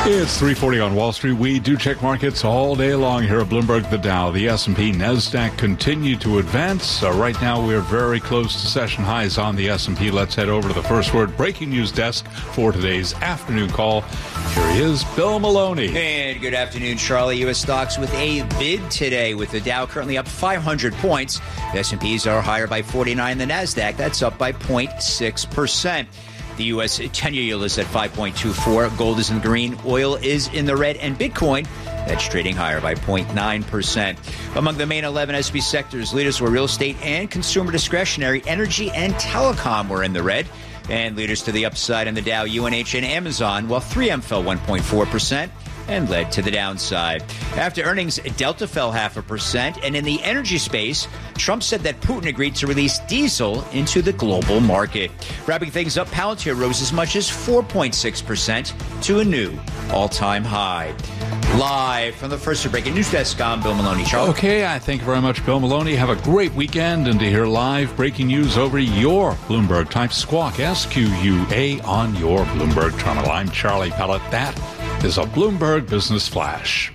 It's 3:40 on Wall Street. We do check markets all day long here at Bloomberg. The Dow, the S&P, NASDAQ continue to advance. Right now, we're very close to session highs on the S&P. Let's head over to the First Word breaking news desk for today's afternoon call. Here he is, Bill Maloney. And good afternoon, Charlie. U.S. stocks with a bid today, with the Dow currently up 500 points. The S&Ps are higher by 49. The NASDAQ, that's up by 0.6%. The U.S. 10-year yield is at 5.24. Gold is in green. Oil is in the red. And Bitcoin, that's trading higher by 0.9%. Among the main 11 S&P sectors, leaders were real estate and consumer discretionary. Energy and telecom were in the red. And leaders to the upside in the Dow, UNH and Amazon, while 3M fell 1.4%. And led to the downside. After earnings, Delta fell 0.5%. And in the energy space, Trump said that Putin agreed to release diesel into the global market. Wrapping things up, Palantir rose as much as 4.6% to a new all-time high. Live from the First Breaking News Desk, I'm Bill Maloney. Charlie. Okay, I thank you very much, Bill Maloney. Have a great weekend, and to hear live breaking news over your Bloomberg, type SQUA, S-Q-U-A, on your Bloomberg terminal. I'm Charlie Pellet. That is a Bloomberg Business Flash.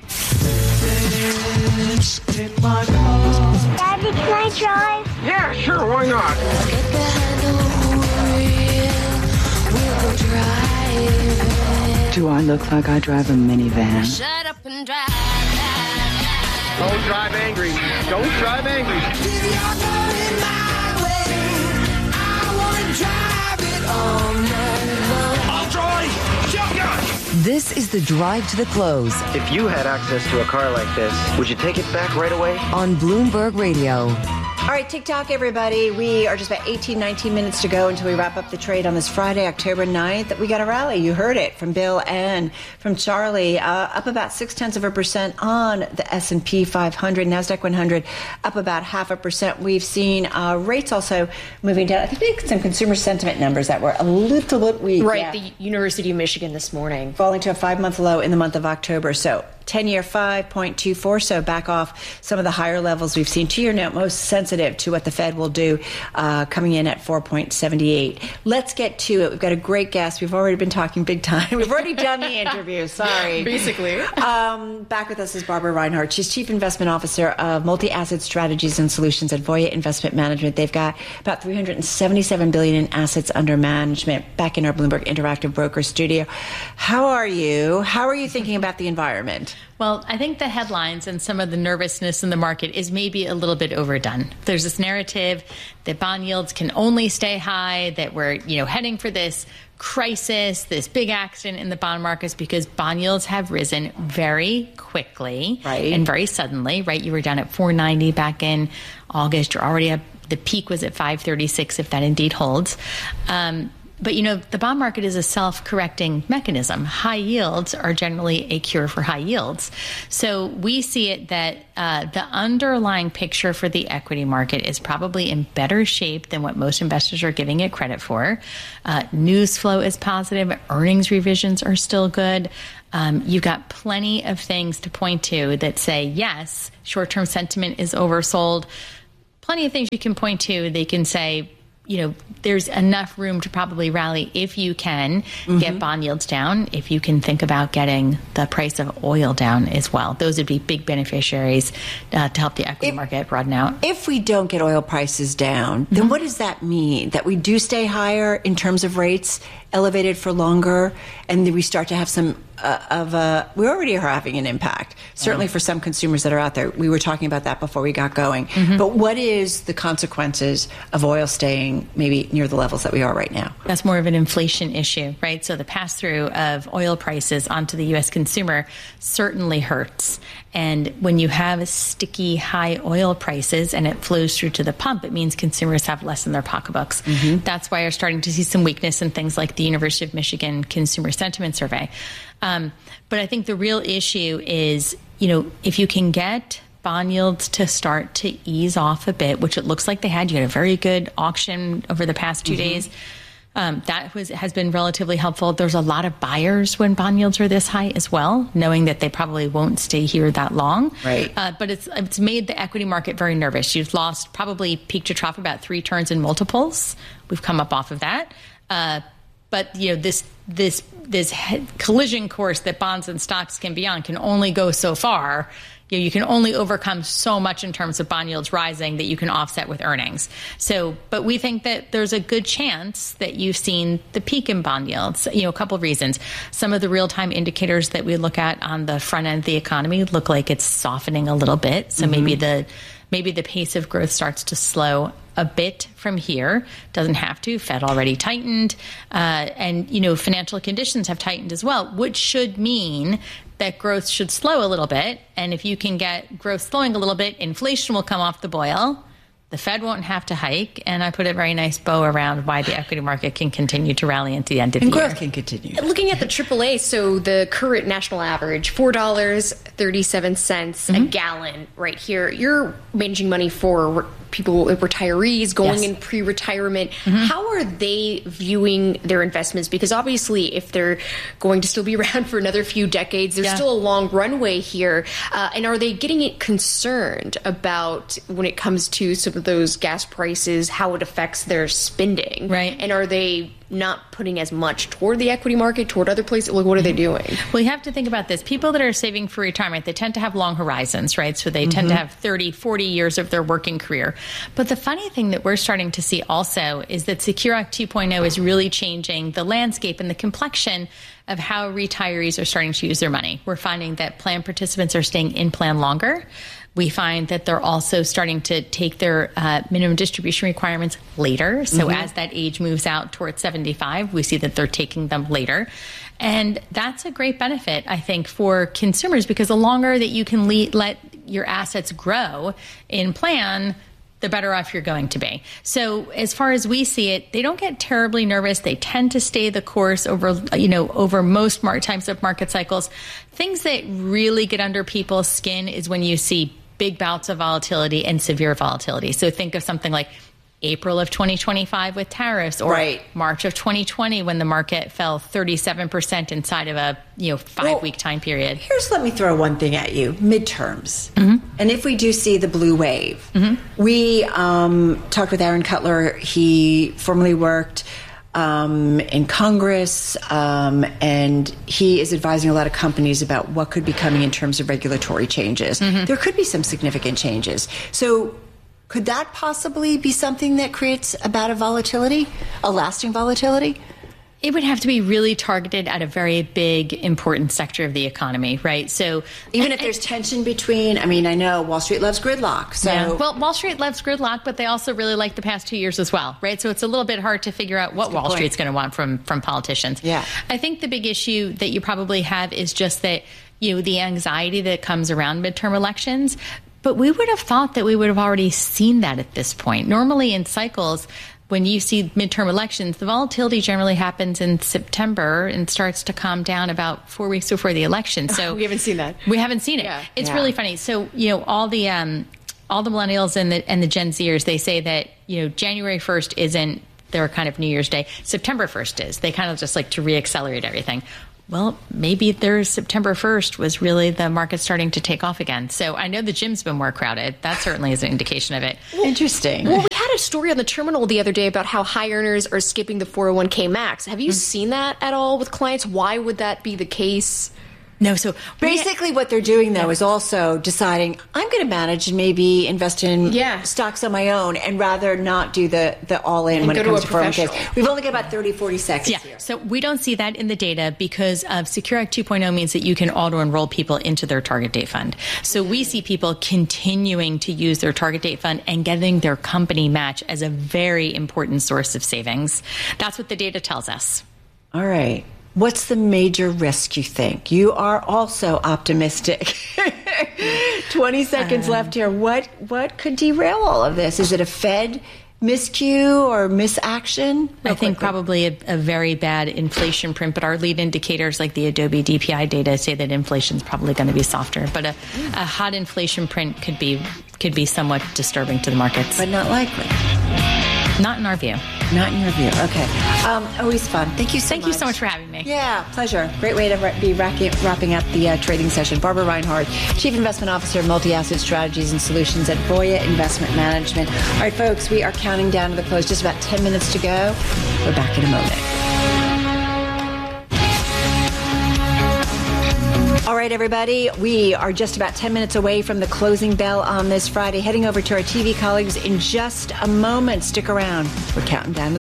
Daddy, can I drive? Yeah, sure, why not? Do I look like I drive a minivan? Shut up and drive. Don't drive angry. Don't drive angry. I'll drive. Shotgun. This is the Drive to the Close If you had access to a car like this, would you take it back right away? on Bloomberg Radio. All right, TikTok, everybody. We are just about 18, 19 minutes to go until we wrap up the trade on this Friday, October 9th. We got a rally. You heard it from Bill and from Charlie. Up about 0.6% on the S&P 500, NASDAQ 100, up about 0.5%. We've seen rates also moving down. I think we had some consumer sentiment numbers that were a little bit weak. Right, Yeah. the University of Michigan this morning. Falling to a 5-month low in the month of October. So 10-year 5.24, so back off some of the higher levels we've seen. 2-year note most sensitive to what the Fed will do, coming in at 4.78. Let's get to it. We've got a great guest. We've already been talking big time. We've already done the interview. Sorry. Basically. Back with us is Barbara Reinhardt. She's Chief Investment Officer of Multi-Asset Strategies and Solutions at Voya Investment Management. They've got about $377 billion in assets under management. Back in our Bloomberg Interactive Broker studio. How are you? How are you thinking about the environment? Well, I think the headlines and some of the nervousness in the market is maybe a little bit overdone. There's this narrative that bond yields can only stay high, that we're, heading for this crisis, this big accident in the bond markets because bond yields have risen very quickly and very suddenly, right? You were down at 490 back in August. You're already up. The peak was at 536, if that indeed holds. But, the bond market is a self-correcting mechanism. High yields are generally a cure for high yields. So we see it that the underlying picture for the equity market is probably in better shape than what most investors are giving it credit for. News flow is positive. Earnings revisions are still good. You've got plenty of things to point to that say, yes, short-term sentiment is oversold. Plenty of things you can point to. They can say, there's enough room to probably rally if you can get bond yields down, if you can think about getting the price of oil down as well. Those would be big beneficiaries to help the equity market broaden out. If we don't get oil prices down, then what does that mean? That we do stay higher in terms of rates, elevated for longer, and then we start to have some we already are having an impact, certainly for some consumers that are out there. We were talking about that before we got going. But what is the consequences of oil staying maybe near the levels that we are right now? That's more of an inflation issue, right? So the pass-through of oil prices onto the U.S. consumer certainly hurts. And when you have sticky high oil prices and it flows through to the pump, it means consumers have less in their pocketbooks. That's why you're starting to see some weakness in things like the University of Michigan Consumer Sentiment Survey. But I think the real issue is, if you can get bond yields to start to ease off a bit, which it looks like they had. You had a very good auction over the past 2 days. That has been relatively helpful. There's a lot of buyers when bond yields are this high as well, knowing that they probably won't stay here that long. Right. But it's made the equity market very nervous. You've lost probably peak to trough about 3 turns in multiples. We've come up off of that. But this this collision course that bonds and stocks can be on can only go so far. You can only overcome so much in terms of bond yields rising that you can offset with earnings. So, but we think that there's a good chance that you've seen the peak in bond yields. A couple of reasons. Some of the real-time indicators that we look at on the front end of the economy look like it's softening a little bit. So maybe the pace of growth starts to slow a bit from here. Doesn't have to. Fed already tightened. And financial conditions have tightened as well, which should mean that growth should slow a little bit. And if you can get growth slowing a little bit, inflation will come off the boil. The Fed won't have to hike. And I put a very nice bow around why the equity market can continue to rally into the end of the year. And growth can continue. Looking at the AAA, so the current national average, $4.37 a gallon right here. You're managing money for people, retirees going in pre-retirement. How are they viewing their investments? Because obviously, if they're going to still be around for another few decades, there's still a long runway here. And are they getting concerned about when it comes to some of those gas prices, how it affects their spending? Right. And are they not putting as much toward the equity market, toward other places? Like, what are they doing? Well, you have to think about this. People that are saving for retirement, they tend to have long horizons, right? So they tend to have 30, 40 years of their working career. But the funny thing that we're starting to see also is that Secure Act 2.0 is really changing the landscape and the complexion of how retirees are starting to use their money. We're finding that plan participants are staying in plan longer. We find that they're also starting to take their minimum distribution requirements later. So as that age moves out towards 75, we see that they're taking them later. And that's a great benefit, I think, for consumers, because the longer that you can let your assets grow in plan, the better off you're going to be. So as far as we see it, they don't get terribly nervous. They tend to stay the course over most times of market cycles. Things that really get under people's skin is when you see big bouts of volatility and severe volatility. So think of something like April of 2025 with tariffs, or March of 2020 when the market fell 37% inside of a 5-week time period. Let me throw one thing at you: midterms. And if we do see the blue wave, we talked with Aaron Cutler. He formerly worked in Congress, and he is advising a lot of companies about what could be coming in terms of regulatory changes. There could be some significant changes. So could that possibly be something that creates a bout of volatility, a lasting volatility? It would have to be really targeted at a very big, important sector of the economy, right? So even if there's tension between, I know Wall Street loves gridlock. So Well, Wall Street loves gridlock, but they also really like the past 2 years as well, right? So it's a little bit hard to figure out what Wall Street's going to want from politicians. Yeah. I think the big issue that you probably have is just that, the anxiety that comes around midterm elections. But we would have thought that we would have already seen that at this point. Normally in cycles, when you see midterm elections, the volatility generally happens in September and starts to calm down about 4 weeks before the election. So we haven't seen that. We haven't seen it. Yeah. It's really funny. So, all the millennials and the Gen Zers, they say that, January 1st isn't their kind of New Year's Day. September 1st is. They kind of just like to reaccelerate everything. Well, maybe there's September 1st was really the market starting to take off again. So I know the gym's been more crowded. That certainly is an indication of it. Interesting. Well, we had a story on the terminal the other day about how high earners are skipping the 401k max. Have you seen that at all with clients? Why would that be the case? No, so basically what they're doing, though, is also deciding, I'm going to manage and maybe invest in stocks on my own and rather not do the all-in when it comes to 401ks. We've only got about 30, 40 seconds here. So we don't see that in the data because Secure Act 2.0 means that you can auto-enroll people into their target date fund. So we see people continuing to use their target date fund and getting their company match as a very important source of savings. That's what the data tells us. All right. What's the major risk, you think? You are also optimistic. 20 seconds left here. What could derail all of this? Is it a Fed miscue or misaction? I think probably a very bad inflation print, but our lead indicators like the Adobe DPI data say that inflation's probably going to be softer. But a hot inflation print could be somewhat disturbing to the markets. But not likely. Not in our view. Not in your view. Okay. Always fun. Thank you so much. Thank you so much for having me. Yeah, pleasure. Great way to be wrapping up the trading session. Barbara Reinhardt, Chief Investment Officer of Multi-Asset Strategies and Solutions at Voya Investment Management. All right, folks, we are counting down to the close. Just about 10 minutes to go. We're back in a moment. All right, everybody, we are just about 10 minutes away from the closing bell on this Friday. Heading over to our TV colleagues in just a moment. Stick around. We're counting down to the